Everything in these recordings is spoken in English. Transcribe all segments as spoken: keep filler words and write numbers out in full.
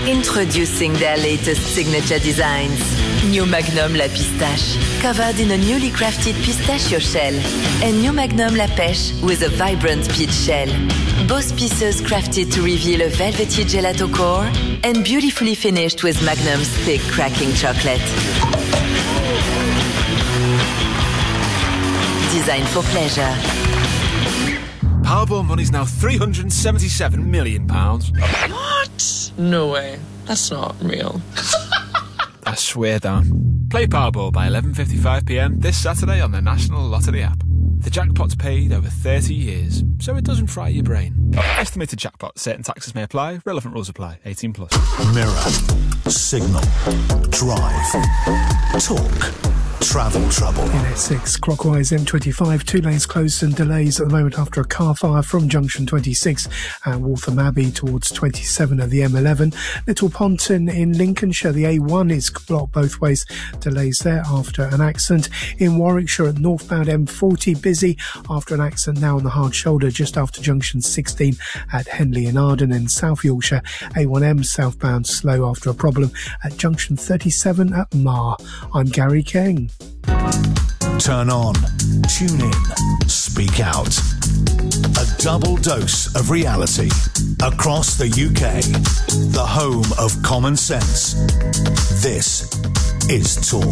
Introducing their latest signature designs. New Magnum La Pistache, covered in a newly crafted pistachio shell. And New Magnum La Pêche with a vibrant peach shell. Both pieces crafted to reveal a velvety gelato core and beautifully finished with Magnum's thick cracking chocolate. Designed for pleasure. Powerball money's now three hundred seventy-seven million pounds. What? No way. That's not real. I swear down. Play Powerball by eleven fifty-five p m this Saturday on the National Lottery app. The jackpot's paid over thirty years, so it doesn't fry your brain. Estimated jackpot. Certain taxes may apply. Relevant rules apply. eighteen plus. Mirror. Signal. Drive. Talk. Travel trouble. In Essex, clockwise M twenty-five, two lanes closed and delays at the moment after a car fire from junction twenty-six at Waltham Abbey towards twenty-seven at the M eleven. Little Ponton in Lincolnshire, the A one is blocked both ways. Delays there after an accident. In Warwickshire at northbound M forty, busy after an accident now on the hard shoulder just after junction sixteen at Henley in Arden. And South Yorkshire, A one M southbound slow after a problem at junction thirty-seven at Mar. I'm Gary King. Turn on, tune in, speak out. A double dose of reality across the U K. The home of common sense. This is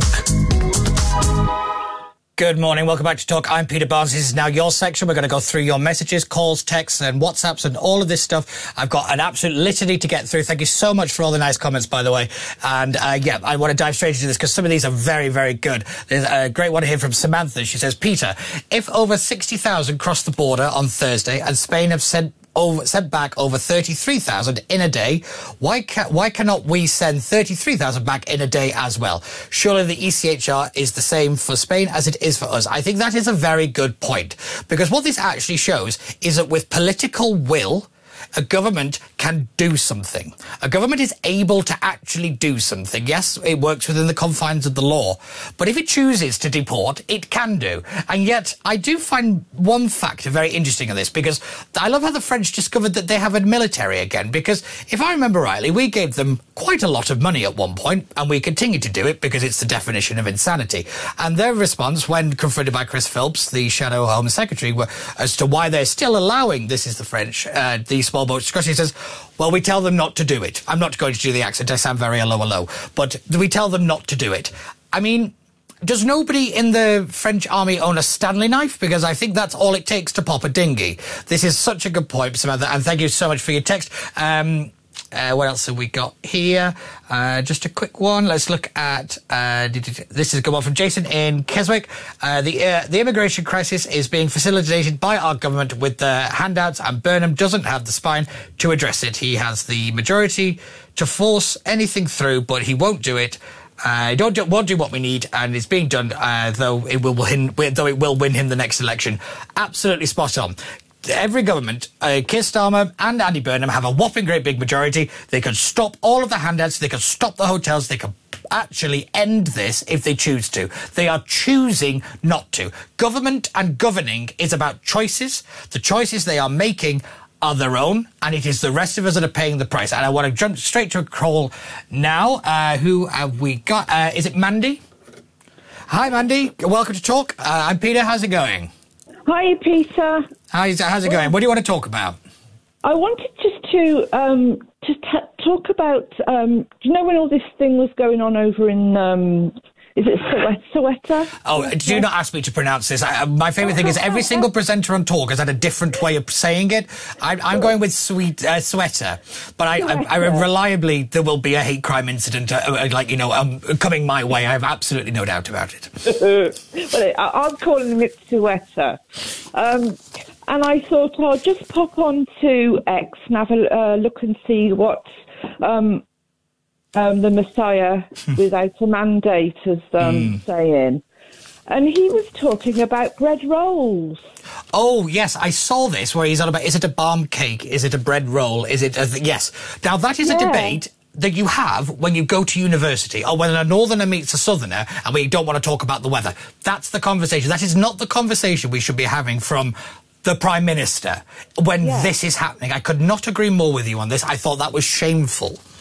Talk. Good morning. Welcome back to Talk. I'm Peter Barnes. This is now your section. We're going to go through your messages, calls, texts and WhatsApps and all of this stuff. I've got an absolute litany to get through. Thank you so much for all the nice comments, by the way. And, uh, yeah, I want to dive straight into this because some of these are very, very good. There's a great one here from Samantha. She says, Peter, if over sixty thousand crossed the border on Thursday and Spain have sent Over, sent back over thirty-three thousand in a day, why ca why cannot we send thirty-three thousand back in a day as well? Surely the E C H R is the same for Spain as it is for us. I think that is a very good point, because what this actually shows is that with political will, a government can do something. A government is able to actually do something. Yes, it works within the confines of the law, but if it chooses to deport, it can do. And yet, I do find one factor very interesting in this, because I love how the French discovered that they have a military again, because if I remember rightly, we gave them quite a lot of money at one point, and we continue to do it because it's the definition of insanity. And their response, when confronted by Chris Philps, the Shadow Home Secretary, were, as to why they're still allowing, this is the French, uh, the small boats to cross, he says, well, we tell them not to do it. I'm not going to do the accent. I sound very hello, hello. But we tell them not to do it. I mean, does nobody in the French army own a Stanley knife? Because I think that's all it takes to pop a dinghy. This is such a good point, Samantha, and thank you so much for your text. Um... Uh, what else have we got here? Uh, just a quick one. Let's look at... Uh, this is a good one from Jason in Keswick. Uh, the, uh, the immigration crisis is being facilitated by our government with the handouts, and Burnham doesn't have the spine to address it. He has the majority to force anything through, but he won't do it. Uh, don't do, won't do what we need, and it's being done, uh, though it will win, though it will win him the next election. Absolutely spot on. Every government, uh, Keir Starmer and Andy Burnham, have a whopping great big majority. They could stop all of the handouts. They could stop the hotels. They could actually end this if they choose to. They are choosing not to. Government and governing is about choices. The choices they are making are their own, and it is the rest of us that are paying the price. And I want to jump straight to a call now. Uh, who have we got? Uh, is it Mandy? Hi, Mandy. Welcome to Talk. Uh, I'm Peter. How's it going? Hi, Peter. How's, how's it going? What do you want to talk about? I wanted just to um, to t talk about, um, do you know when all this thing was going on over in, um, is it Soweto? Oh, do not ask me to pronounce this. I, my favourite thing is every single presenter on Talk has had a different way of saying it. I, I'm going with sweet, uh, Soweto, but I, I, I reliably, there will be a hate crime incident, uh, like, you know, um, coming my way. I have absolutely no doubt about it. Well, I, I'm calling it Soweto. Um, and I thought I'll just pop on to X and have a uh, look and see what um, um, the Messiah without a mandate is um, mm. saying. And he was talking about bread rolls. Oh, yes, I saw this where he's on about, is it a barm cake? Is it a bread roll? Is it, a th yes. Now, that is yeah. a debate that you have when you go to university, or when a northerner meets a southerner and we don't want to talk about the weather. That's the conversation. That is not the conversation we should be having from the Prime Minister when yeah. this is happening. I could not agree more with you on this. I thought that was shameful.